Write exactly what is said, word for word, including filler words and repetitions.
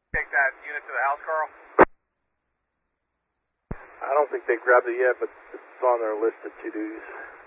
Take that unit to the house, Carl? I don't think they grabbed it yet, but it's on their list of to-dos.